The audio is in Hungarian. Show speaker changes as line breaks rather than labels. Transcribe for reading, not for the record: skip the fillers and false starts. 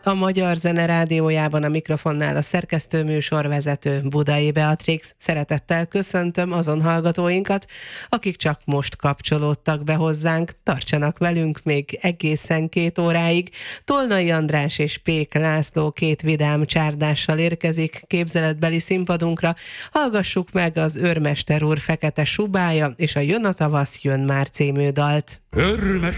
A Magyar Zene Rádiójában a mikrofonnál a szerkesztő műsorvezető Budai Beatrix. Szeretettel köszöntöm azon hallgatóinkat, akik csak most kapcsolódtak be hozzánk. Tartsanak velünk még egészen 2 óráig. Tolnai András és Pék László 2 vidám csárdással érkezik képzeletbeli színpadunkra. Hallgassuk meg az Őrmester úr Fekete Subája és a Jön a tavasz, jön már című dalt.